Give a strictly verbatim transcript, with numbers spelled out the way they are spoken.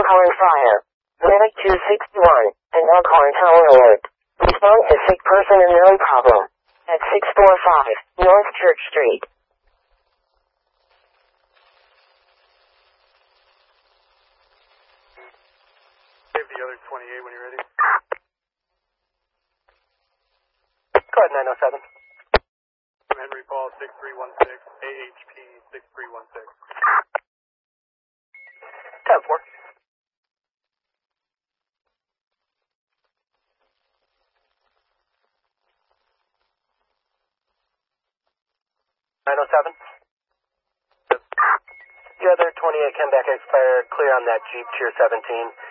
Elkhorn Fire. Medic two sixty-one, and Elkhorn Tower Alert. Respond to sick person and known problem. At six forty-five, North Church Street. Save the other twenty-eight when you're ready. Go ahead, nine oh seven. Henry Paul six three one six, A H P six three one six. ten four. nine oh seven. The other twenty-eight came back expired, clear on that Jeep, Tier seventeen.